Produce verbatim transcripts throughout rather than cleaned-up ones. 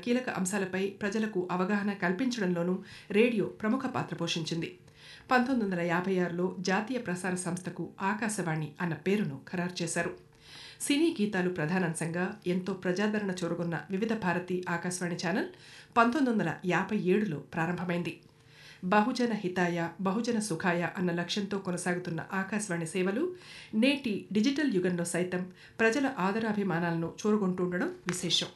కీలక అంశాలపై ప్రజలకు అవగాహన కల్పించడంలోనూ రేడియో ప్రముఖ పాత్ర పోషించింది. పంతొమ్మిది వందల యాభై ఆరులో జాతీయ ప్రసార సంస్థకు ఆకాశవాణి అన్న పేరును ఖరారు చేశారు. సినీ గీతాలు ప్రధానాంశంగా ఎంతో ప్రజాదరణ చూరగొన్న వివిధ భారతి ఆకాశవాణి ఛానల్ పంతొమ్మిది వందల యాభై ఏడులో ప్రారంభమైంది. బహుజన హితాయ బహుజన సుఖాయ అన్న లక్ష్యంతో కొనసాగుతున్న ఆకాశవాణి సేవలు నేటి డిజిటల్ యుగంలో సైతం ప్రజల ఆదరాభిమానాలను చూరగొంటుండడం విశేషం.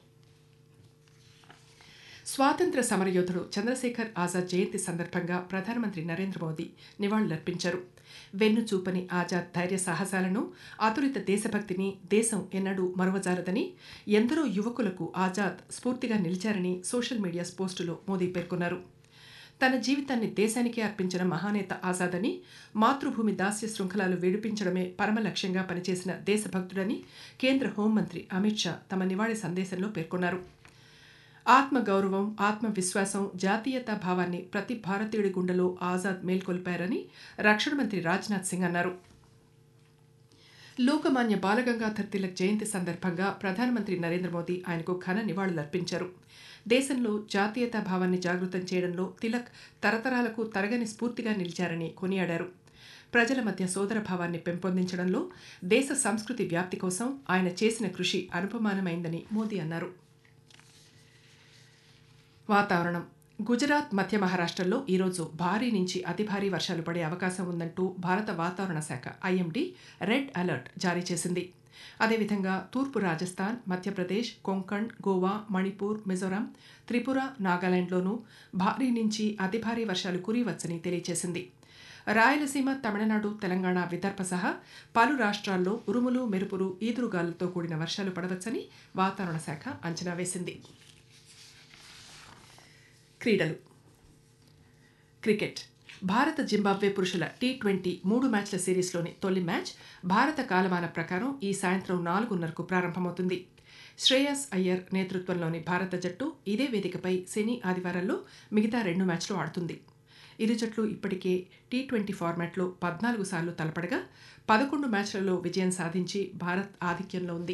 స్వాతంత్ర సమరయోధుడు చంద్రశేఖర్ ఆజాద్ జయంతి సందర్భంగా ప్రధానమంత్రి నరేంద్ర మోదీ నివాళులర్పించారు. వెన్నుచూపని ఆజాద్ ధైర్య సాహసాలను, అతులిత దేశభక్తిని దేశం ఎన్నడూ మరువజాలదని, ఎందరో యువకులకు ఆజాద్ స్ఫూర్తిగా నిలిచారని సోషల్ మీడియా పోస్టులో మోదీ పేర్కొన్నారు. తన జీవితాన్ని దేశానికే అర్పించిన మహానేత ఆజాద్ అని, మాతృభూమి దాస్య శృంఖలాలు విడిపించడమే పరమ లక్ష్యంగా పనిచేసిన దేశభక్తుడని కేంద్ర హోంమంత్రి అమిత్ షా తమ నివాళి సందేశంలో పేర్కొన్నారు. ఆత్మగౌరవం, ఆత్మవిశ్వాసం, జాతీయతా భావాన్ని ప్రతి భారతీయుడి గుండెలో ఆజాద్ మేల్కొల్పారని రక్షణ మంత్రి రాజ్నాథ్ సింగ్ అన్నారు. లోకమాన్య బాలగంగాధర్ తిలక్ జయంతి సందర్భంగా ప్రధానమంత్రి నరేంద్ర మోదీ ఆయనకు ఘన నివాళులర్పించారు. దేశంలో జాతీయతా భావాన్ని జాగృతం చేయడంలో తిలక్ తరతరాలకు తరగని స్ఫూర్తిగా నిలిచారని కొనియాడారు. ప్రజల మధ్య సోదరభావాన్ని పెంపొందించడంలో దేశ సంస్కృతి వ్యాప్తి కోసం ఆయన చేసిన కృషి అనుపమానమైందని మోదీ అన్నారు. వాతావరణం. గుజరాత్, మధ్య మహారాష్ట్రల్లో ఈరోజు భారీ నుంచి అతి భారీ వర్షాలు పడే అవకాశం ఉందంటూ భారత వాతావరణ శాఖ ఐఎండీ రెడ్ అలర్ట్ జారీ చేసింది. అదేవిధంగా తూర్పు రాజస్థాన్, మధ్యప్రదేశ్, కొంకణ్, గోవా, మణిపూర్, మిజోరాం, త్రిపుర, నాగాలాండ్లోనూ భారీ నుంచి అతి భారీ వర్షాలు కురియవచ్చని తెలియజేసింది. రాయలసీమ, తమిళనాడు, తెలంగాణ, విదర్భ సహా పలు రాష్ట్రాల్లో ఉరుములు, మెరుపులు, ఈదురుగాలులతో కూడిన వర్షాలు పడవచ్చని వాతావరణ శాఖ అంచనా వేసింది. క్రీడలు. క్రికెట్. భారత జింబాబ్వే పురుషుల టీ ట్వంటీ మూడు మ్యాచ్ల సిరీస్లోని తొలి మ్యాచ్ భారత కాలమాన ప్రకారం ఈ సాయంత్రం నాలుగున్నరకు ప్రారంభమవుతుంది. శ్రేయస్ అయ్యర్ నేతృత్వంలోని భారత జట్టు ఇదే వేదికపై శని, ఆదివారాల్లో మిగతా రెండు మ్యాచ్లు ఆడుతుంది. ఇరు జట్లు ఇప్పటికే టీ ట్వంటీ ఫార్మాట్లో పద్నాలుగు సార్లు తలపడగా పదకొండు మ్యాచ్లలో విజయం సాధించి భారత్ ఆధిక్యంలో ఉంది.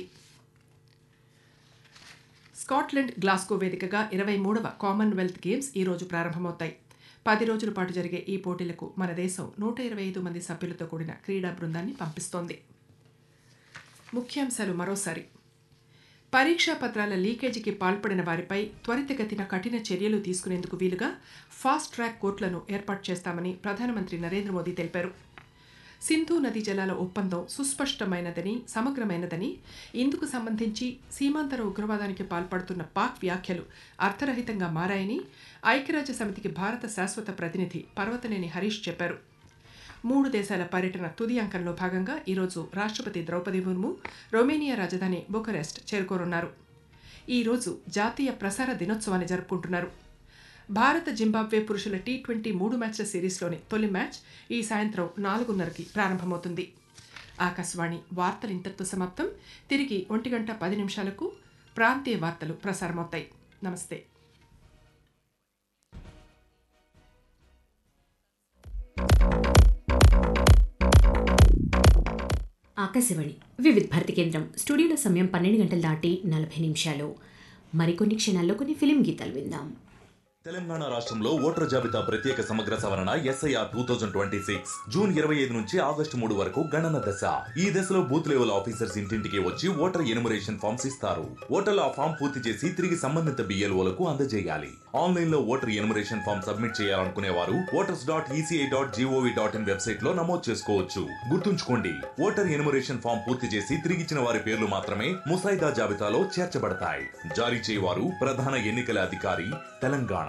స్కాట్లాండ్ గ్లాస్గో వేదికగా ఇరవై మూడవ కామన్వెల్త్ గేమ్స్ ఈరోజు ప్రారంభమవుతాయి. పది రోజుల పాటు జరిగే ఈ పోటీలకు మన దేశం నూట ఇరవై ఐదు మంది సభ్యులతో కూడిన క్రీడా బృందాన్ని పంపిస్తోంది. ముఖ్యాంశాలు మరోసారి. పరీక్షా పత్రాల లీకేజీకి పాల్పడిన వారిపై త్వరితగతిన కఠిన చర్యలు తీసుకునేందుకు వీలుగా ఫాస్ట్ ట్రాక్ కోర్టులను ఏర్పాటు చేస్తామని ప్రధానమంత్రి నరేంద్ర మోదీ తెలిపారు. సింధు నదీ జలాల ఒప్పందం సుస్పష్టమైనదని, సమగ్రమైనదని, ఇందుకు సంబంధించి సీమాంతర ఉగ్రవాదానికి పాల్పడుతున్న పాక్ వ్యాఖ్యలు అర్థరహితంగా మారాయని ఐక్యరాజ్య సమితికి భారత శాశ్వత ప్రతినిధి పర్వతనేని హరీష్ చెప్పారు. మూడు దేశాల పర్యటన తుది అంకంలో భాగంగా ఈరోజు రాష్ట్రపతి ద్రౌపది ముర్ము రొమేనియా రాజధాని బుకరెస్ట్ చేరుకోనున్నారు. ఈరోజు జాతీయ ప్రసార దినోత్సవాన్ని జరుపుకుంటున్నారు. భారత జింబాబ్వే పురుషుల టీ ట్వంటీ మూడు మ్యాచ్ల సిరీస్లోని తొలి మ్యాచ్ ఈ సాయంత్రం నాలుగున్నరకి ప్రారంభమవుతుంది. ఆకాశవాణి వార్తలు ఇంతటితో సమాప్తం. తిరిగి ఒంటి గంట పది నిమిషాలకు ప్రాంతీయ వార్తలు ప్రసారమవుతాయి. నమస్తే. ఆకాశవాణి వివిధ భారతి కేంద్రం. స్టూడియోలో సమయం పన్నెండు గంటలు దాటి నలభై నిమిషాలు. మరికొన్ని క్షణాల్లో కొన్ని ఫిలిం గీతాలు విందాం. తెలంగాణ రాష్ట్రంలో ఓటర్ జాబితా ప్రత్యేక సమగ్ర సవరణ SIR two thousand twenty six June ఇరవై ఐదు నుంచి ఆగస్టు మూడు వరకు గణన దశ. ఈ దశలో బూత్ లెవెల్ ఆఫీసర్స్ ఇంటింటికి వచ్చి ఓటర్ ఎనుమరేషన్ ఫామ్స్ ఇస్తారు. ఓటర్లు ఆ ఫామ్ పూర్తి చేసి తిరిగి సంబంధిత బిఎల్ఓలకు అందజేయాలి. ఆన్లైన్ లో ఓటర్ ఎనుమరేషన్ ఫామ్ సబ్మిట్ చేయాలనుకునే వారు voters dot ECI dot GOV dot in website లో నమోదు చేసుకోవచ్చు. గుర్తుంచుకోండి, ఓటర్ ఎనుమరేషన్ ఫామ్ పూర్తి చేసి తిరిగిచ్చిన వారి పేర్లు మాత్రమే ముసాయిదా జాబితాలో చేర్చబడతాయి. జారీ చేయవారు ప్రధాన ఎన్నికల అధికారి, తెలంగాణ.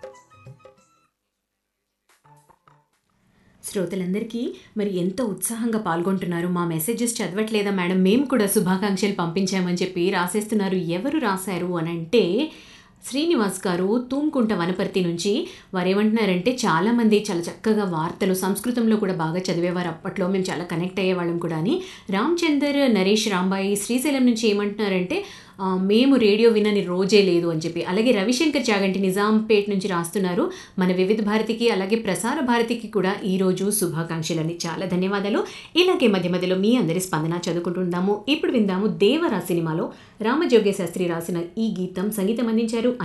శ్రోతలందరికీ మరి ఎంతో ఉత్సాహంగా పాల్గొంటున్నారు. మా మెసేజెస్ చదవట్లేదా మేడం, మేము కూడా శుభాకాంక్షలు పంపించామని చెప్పి రాసేస్తున్నారు. ఎవరు రాశారు అని అంటే శ్రీనివాస్ గారు తూమ్కుంట వనపర్తి నుంచి. వారు ఏమంటున్నారంటే చాలామంది చాలా చక్కగా వార్తలు సంస్కృతంలో కూడా బాగా చదివేవారు అప్పట్లో, మేము చాలా కనెక్ట్ అయ్యేవాళ్ళం కూడా అని. రామచందర్, నరేష్, రాంబాయి శ్రీశైలం నుంచి ఏమంటున్నారంటే మేము రేడియో వినని రోజే లేదు అని చెప్పి. అలాగే రవిశంకర్ చాగంటి నిజాంపేట్ నుంచి రాస్తున్నారు, మన వివిధ భారతికి అలాగే ప్రసార భారతికి కూడా ఈరోజు శుభాకాంక్షలని. చాలా ధన్యవాదాలు. ఇలాగే మధ్య మధ్యలో మీ అందరి స్పందన చదువుకుంటుందాము. ఇప్పుడు విందాము దేవరా సినిమాలో రామజోగే శాస్త్రి రాసిన ఈ గీతం. సంగీతం అందించారు